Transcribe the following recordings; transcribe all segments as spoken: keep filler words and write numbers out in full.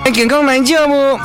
健康来节目。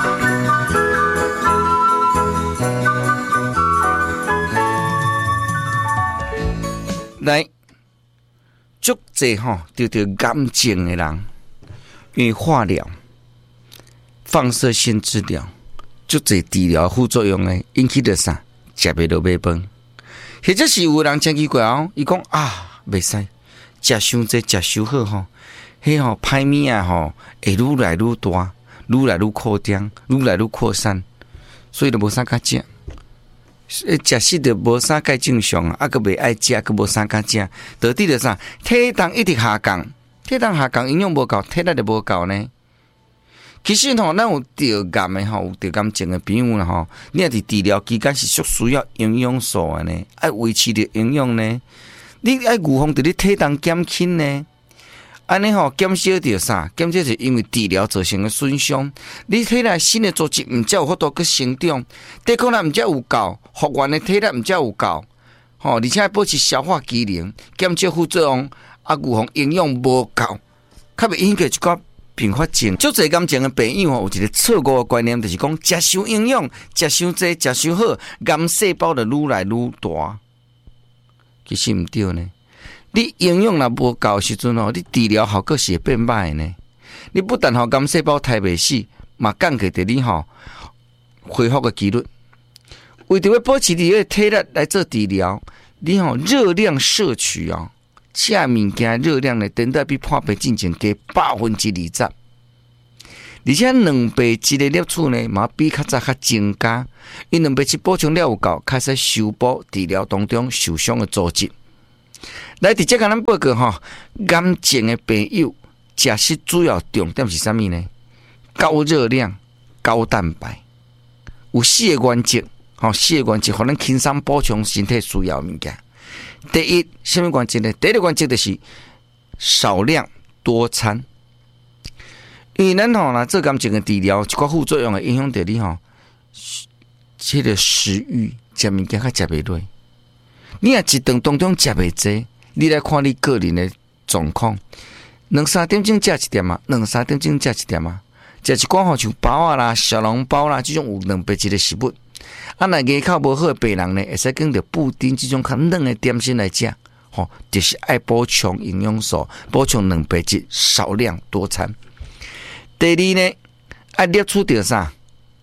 来，足济吼，得到癌症的人，因为化疗、放射线治疗，足济治疗副作用呢，引起着啥？食袂落买饭，或者是有人真奇怪哦，伊讲啊，袂使食伤济，食伤好吼，迄吼歹物啊吼，会愈来愈大，愈来愈扩张，愈来愈扩散，所以就无啥甲食。食食就无啥介正常啊，个袂爱食，个无啥甲食，导致着啥？体重一直下降，体重下降，营养无够，体力就无够呢。其实吼，咱有得癌的吼，有得癌症的朋友啦吼，你也伫治疗期间是需需要营养素的呢，爱维持着营养呢，你爱预防着你体重减轻呢。安尼吼，减少着啥？减少是因为治疗造成的损伤。你体内新的组织毋才有法度去生长，抵抗力毋才有够，复原的体力毋才有够，吼，而且保持消化机能，减少副作用，啊，预防营养无够，较袂引起一寡并发症。足侪癌症的朋友吼，有一个错误的观念，就是讲食伤营养，食伤济，食伤好，癌细胞就愈来愈大。其实毋对呢。你营养若无够时阵吼，你治疗效果是会变歹呢。你不但吼癌细胞杀袂死，嘛降低着你吼恢复的几率。为着要保持你的体力来做治疗，你吼热量摄取哦，吃物件热量呢，等待比破病进前加百分之二十。而且蛋白质的摄取呢，嘛比较早较增加，因蛋白质补充了有够，开始修补治疗当中受伤的组织。来，直接甲咱报告吼，癌症的朋友食食主要重点是啥物呢？高热量、高蛋白，有四个原则，吼，四个原则，互咱轻松补充身体需要的物件。第一，什么原则呢？第一个原则就是少量多餐。因为咱吼啦，做癌症的治疗，一寡副作用会影响到你吼，这个食欲，食物件较食袂落。你若一顿当中食袂济，你来看你个人的状况。两三点钟食一点嘛，两三点钟食一点嘛，食一寡吼像包啊啦、小笼包啦，这种有蛋白质的食物。啊，若牙口无好的病人呢，会使跟着布丁这种较软的点心来食，吼，就是爱补充营养素，补充蛋白质，少量多餐。第二呢，爱摄取到啥？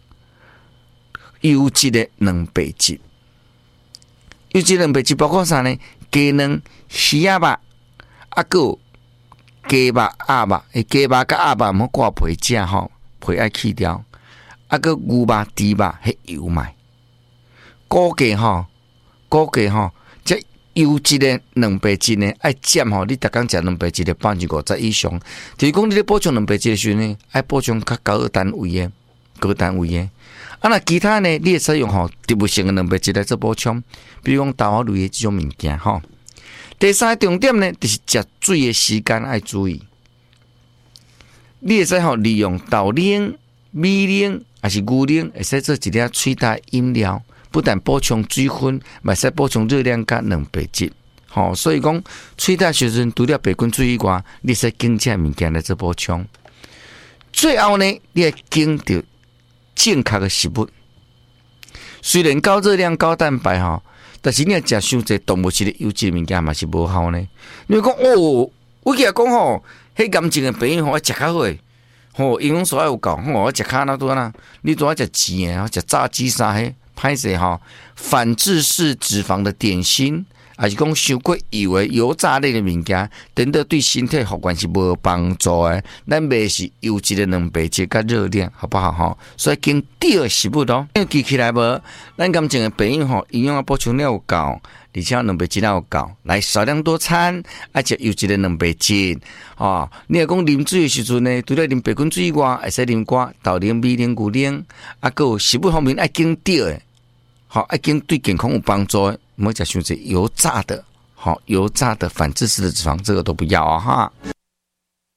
优质的蛋白质。优质蛋白质包括啥呢？鸡卵、鱼仔肉，啊个鸡肉、鸭肉，诶，鸡肉甲鸭肉莫挂皮食吼，皮爱去掉。啊个牛肉、猪肉，迄油麦。估计吼，估计吼，这优质的蛋白质呢，爱占吼，你逐工食蛋白质的百分之五十以上。就是讲你咧补充蛋白质的时候呢，爱补充较高单位的、高单位的。啊，那其他呢？你会使用吼植物性的蛋白质来做补充，比如讲豆腐类的这种物件吼。第三个重点呢，就是食水的时间爱注意。你会使吼利用豆奶、米奶还是牛奶，会使做一粒水态饮料，不但补充水分，嘛使补充热量甲蛋白质。吼，所以讲水态时阵除了白滚水以外，你使经这物件来做补充。最后呢，你会经着正确的食物，虽然高热量、高蛋白哈，但是你若食伤济动物性的优质物件嘛是无效呢。你讲哦，我记讲吼，迄癌症的朋友吼，我食较好诶，吼营养素有够，吼我食较那多啦。你拄啊食甜诶，食炸鸡啥嘿，歹势吼，反制式脂肪的点心。还是讲伤过油的油炸类的物件，等到对身体复原是无帮助的。咱买是优质的蛋白质甲热量，好不好吼？所以经对的食物咯，记起来无？咱癌症的朋友吼，营养补充了有够，而且蛋白质了有够，来少量多餐，爱食优质的蛋白质。哦，你若讲啉水的时阵呢，除了啉白滚水以外，会使啉寡豆奶、米奶、牛奶，啊，个有食物方面爱经对的，好，爱经对健康有帮助的。莫食伤济油炸的，好油炸的反制式的脂肪，这个都不要啊哈。